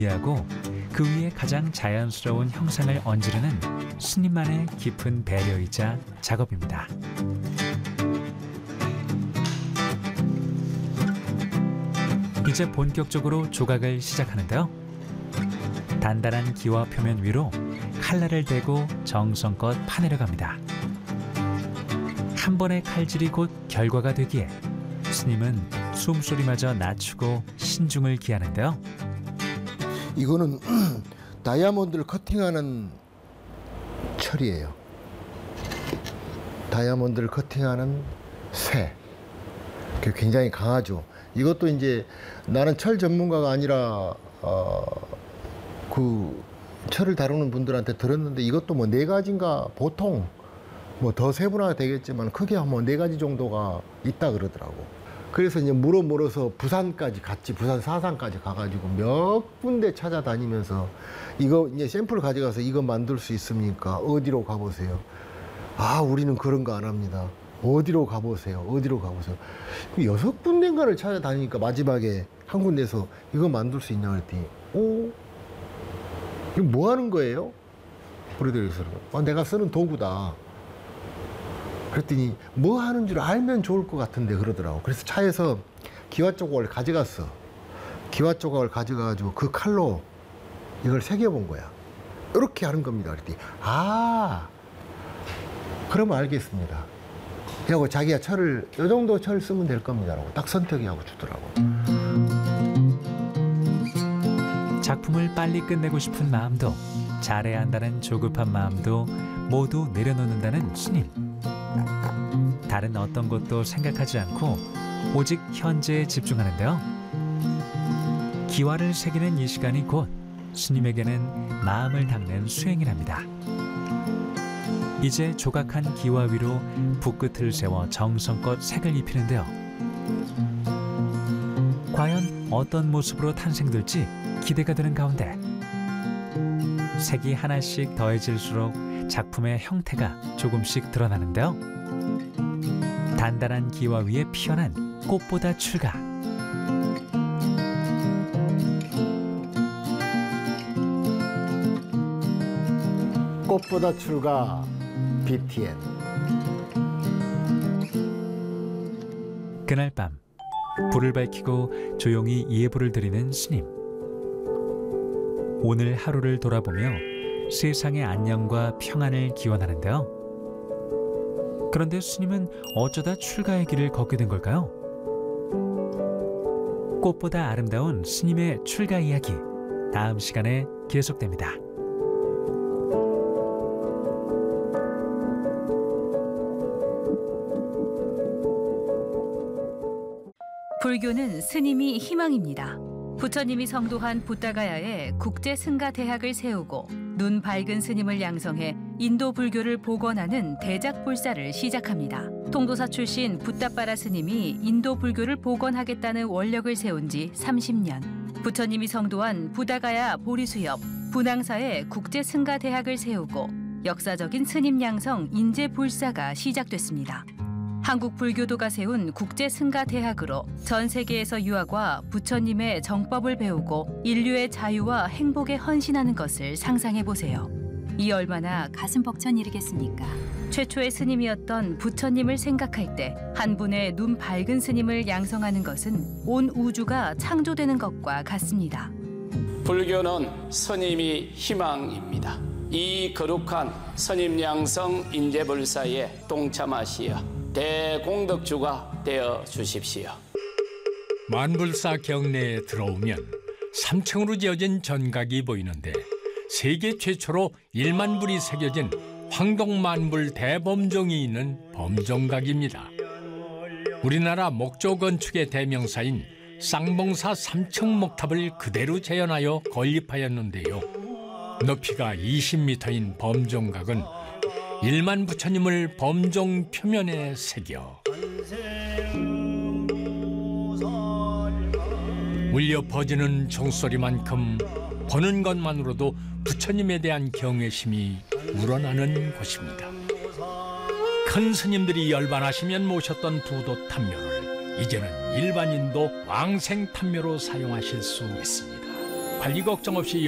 하고 그 위에 가장 자연스러운 형상을 얹으려는 스님만의 깊은 배려이자 작업입니다. 이제 본격적으로 조각을 시작하는데요. 단단한 기와 표면 위로 칼날을 대고 정성껏 파내려 갑니다. 한 번의 칼질이 곧 결과가 되기에 스님은 숨소리마저 낮추고 신중을 기하는데요. 이거는 다이아몬드를 커팅하는 철이에요. 다이아몬드를 커팅하는 쇠. 굉장히 강하죠. 이것도 이제 나는 철 전문가가 아니라 그 철을 다루는 분들한테 들었는데 이것도 뭐 4가지인가 보통 뭐 더 세분화가 되겠지만 크게 뭐 4가지 정도가 있다 그러더라고. 그래서 이제 물어서 부산까지 갔지. 부산 사상까지 가가지고 몇 군데 찾아다니면서 이거 이제 샘플 가져가서 이거 만들 수 있습니까? 어디로 가보세요. 아, 우리는 그런 거 안 합니다. 어디로 가보세요. 어디로 가보세요. 6군데인가를 찾아다니니까 마지막에 한 군데서 이거 만들 수 있냐 그랬더니 이거 뭐 하는 거예요? 그러더래요. 내가 쓰는 도구다. 그랬더니 뭐 하는 줄 알면 좋을 것 같은데 그러더라고. 그래서 차에서 기와 조각을 가져갔어. 기와 조각을 가져가가지고 그 칼로 이걸 새겨본 거야. 이렇게 하는 겁니다. 그랬더니 그러면 알겠습니다. 그리고 자기가 철을 이 정도 철 쓰면 될 겁니다라고 딱 선택하고 주더라고. 작품을 빨리 끝내고 싶은 마음도 잘해야 한다는 조급한 마음도 모두 내려놓는다는 스님. 다른 어떤 것도 생각하지 않고 오직 현재에 집중하는데요. 기와를 새기는 이 시간이 곧 스님에게는 마음을 닦는 수행이랍니다. 이제 조각한 기와 위로 붓끝을 세워 정성껏 색을 입히는데요. 과연 어떤 모습으로 탄생될지 기대가 되는 가운데 색이 하나씩 더해질수록 작품의 형태가 조금씩 드러나는데요. 단단한 기와 위에 피어난 꽃보다 출가. 꽃보다 출가 BTN. 그날 밤 불을 밝히고 조용히 예불을 드리는 스님. 오늘 하루를 돌아보며 세상의 안녕과 평안을 기원하는데요. 그런데 스님은 어쩌다 출가의 길을 걷게 된 걸까요? 꽃보다 아름다운 스님의 출가 이야기, 다음 시간에 계속됩니다. 불교는 스님이 희망입니다. 부처님이 성도한 부다가야에 국제 승가 대학을 세우고 눈 밝은 스님을 양성해 인도 불교를 복원하는 대작불사를 시작합니다. 통도사 출신 붓다빠라 스님이 인도 불교를 복원하겠다는 원력을 세운 지 30년. 부처님이 성도한 부다가야 보리수 옆 분황사에 국제 승가 대학을 세우고 역사적인 스님 양성 인재불사가 시작됐습니다. 한국 불교도가 세운 국제 승가 대학으로 전 세계에서 유학과 부처님의 정법을 배우고 인류의 자유와 행복에 헌신하는 것을 상상해 보세요. 이 얼마나 가슴 벅찬 일이겠습니까? 최초의 스님이었던 부처님을 생각할 때 한 분의 눈 밝은 스님을 양성하는 것은 온 우주가 창조되는 것과 같습니다. 불교는 스님이 희망입니다. 이 거룩한 스님 양성 인재불사에 동참하시어 대공덕주가 되어 주십시오. 만불사 경내에 들어오면 3층으로 지어진 전각이 보이는데 세계 최초로 1만 불이 새겨진 황동만불 대범종이 있는 범종각입니다. 우리나라 목조 건축의 대명사인 쌍봉사 3층 목탑을 그대로 재현하여 건립하였는데요. 높이가 20m인 범종각은 1만 부처님을 범종 표면에 새겨 울려 퍼지는 종소리만큼 보는 것만으로도 부처님에 대한 경외심이 우러나는 곳입니다. 큰 스님들이 열반하시면 모셨던 부도 탐묘를 이제는 일반인도 왕생 탐묘로 사용하실 수 있습니다. 관리 걱정 없이